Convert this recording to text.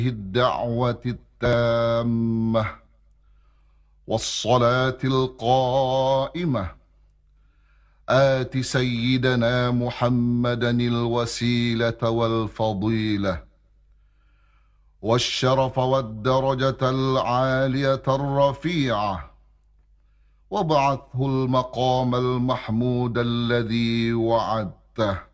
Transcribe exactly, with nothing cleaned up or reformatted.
الدعوة التامة والصلاة القائمة آت سيدنا محمدا الوسيلة والفضيلة والشرف والدرجة العالية الرفيعة، وابعثه المقام المحمود الذي وعدته.